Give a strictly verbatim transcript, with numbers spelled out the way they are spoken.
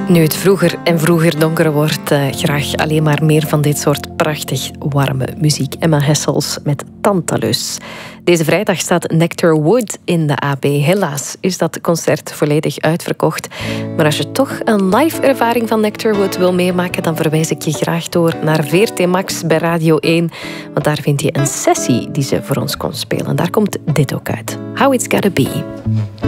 Nu het vroeger en vroeger donker wordt, uh, graag alleen maar meer van dit soort prachtig warme muziek. Emma Hessels met Tantalus. Deze vrijdag staat Nectar Wood in de A B. Helaas is dat concert volledig uitverkocht. Maar als je toch een live ervaring van Nectar Wood wil meemaken, dan verwijs ik je graag door naar V R T Max bij Radio één. Want daar vind je een sessie die ze voor ons kon spelen. Daar komt dit ook uit. How It's Gotta Be.